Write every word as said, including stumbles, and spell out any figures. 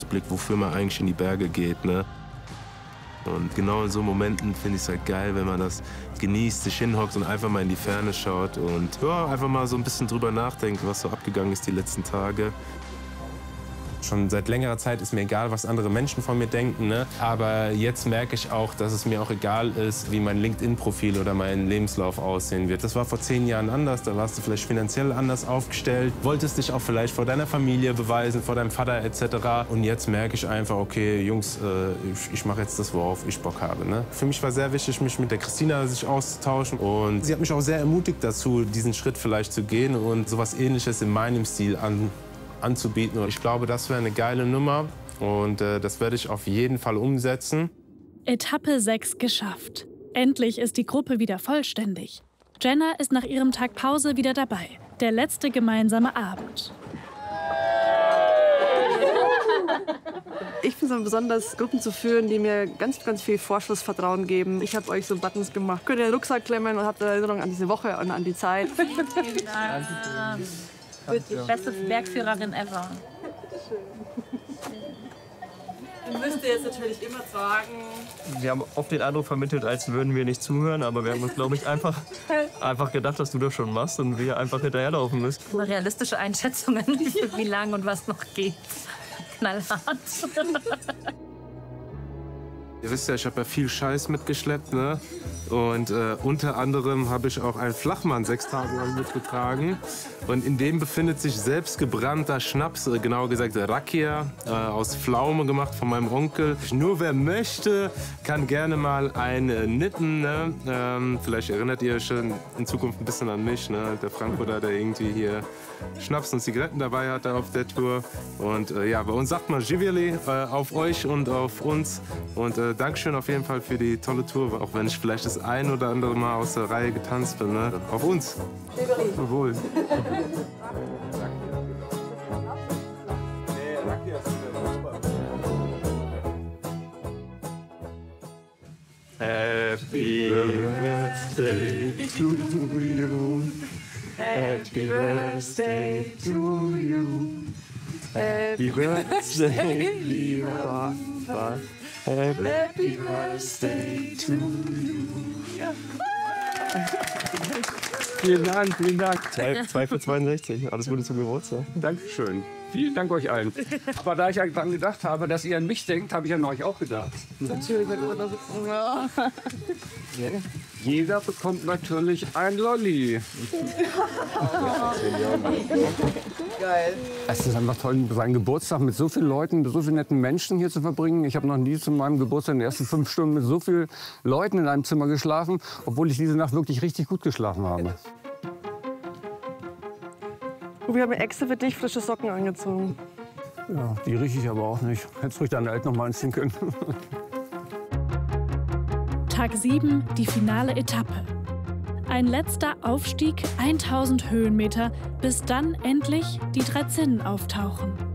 Blick, wofür man eigentlich in die Berge geht, ne? Und genau in so Momenten finde ich es halt geil, wenn man das genießt, sich hinhockt und einfach mal in die Ferne schaut und ja, einfach mal so ein bisschen drüber nachdenkt, was so abgegangen ist die letzten Tage. Schon seit längerer Zeit ist mir egal, was andere Menschen von mir denken, ne? Aber jetzt merke ich auch, dass es mir auch egal ist, wie mein LinkedIn-Profil oder mein Lebenslauf aussehen wird. Das war vor zehn Jahren anders, da warst du vielleicht finanziell anders aufgestellt, wolltest dich auch vielleicht vor deiner Familie beweisen, vor deinem Vater et cetera. Und jetzt merke ich einfach, okay, Jungs, äh, ich, ich mache jetzt das, worauf ich Bock habe, ne? Für mich war sehr wichtig, mich mit der Christina sich auszutauschen. Und sie hat mich auch sehr ermutigt dazu, diesen Schritt vielleicht zu gehen und sowas Ähnliches in meinem Stil an anzubieten. Und ich glaube, das wäre eine geile Nummer und äh, das werde ich auf jeden Fall umsetzen. Etappe sechs geschafft. Endlich ist die Gruppe wieder vollständig. Jenna ist nach ihrem Tag Pause wieder dabei. Der letzte gemeinsame Abend. Ich finde es so besonders, Gruppen zu führen, die mir ganz, ganz viel Vorschussvertrauen geben. Ich habe euch so Buttons gemacht. Könnt ihr den Rucksack klemmen und habt eine Erinnerung an diese Woche und an die Zeit. Vielen Dank. Die beste Bergführerin ever. Ihr müsst jetzt natürlich immer sagen. Wir haben oft den Eindruck vermittelt, als würden wir nicht zuhören, aber wir haben uns, glaube ich, einfach, einfach gedacht, dass du das schon machst und wir einfach hinterherlaufen müssen. Realistische Einschätzungen, wie lang und was noch geht. Knallhart. Ihr wisst ja, ich habe ja viel Scheiß mitgeschleppt, ne? Und äh, unter anderem habe ich auch einen Flachmann sechs Tage lang mitgetragen. Und in dem befindet sich selbstgebrannter Schnaps, äh, genauer gesagt Rakia, äh, aus Pflaume gemacht von meinem Onkel. Nur wer möchte, kann gerne mal einen nippen, ne? Ähm, vielleicht erinnert ihr euch schon in Zukunft ein bisschen an mich, ne? Der Frankfurter, der irgendwie hier Schnaps und Zigaretten dabei hatte auf der Tour. Und äh, ja, bei uns sagt man Živjeli äh, auf euch und auf uns. Und äh, Dankeschön auf jeden Fall für die tolle Tour, auch wenn ich vielleicht das ein oder andere Mal aus der Reihe getanzt bin. Ne? Auf uns. Wohl. Happy birthday to you. Happy birthday to you. Happy birthday, lieber Papa. Happy birthday to you. Vielen Dank, vielen Dank. zwei für zweiundsechzig. Alles Gute zum Geburtstag. Dankeschön. Vielen Dank euch allen. Aber da ich ja daran gedacht habe, dass ihr an mich denkt, habe ich an euch auch gedacht. Natürlich, wenn wir da sitzen. Ja. Jeder bekommt natürlich ein Lolli. Geil. Es ist einfach toll, seinen Geburtstag mit so vielen Leuten, mit so vielen netten Menschen hier zu verbringen. Ich habe noch nie zu meinem Geburtstag in den ersten fünf Stunden mit so vielen Leuten in einem Zimmer geschlafen, obwohl ich diese Nacht wirklich richtig gut geschlafen habe. Und wir haben extra für dich frische Socken angezogen. Ja, die rieche ich aber auch nicht. Hättest ruhig deine Eltern noch mal anziehen können. Tag sieben, die finale Etappe. Ein letzter Aufstieg, tausend Höhenmeter, bis dann endlich die drei Zinnen auftauchen.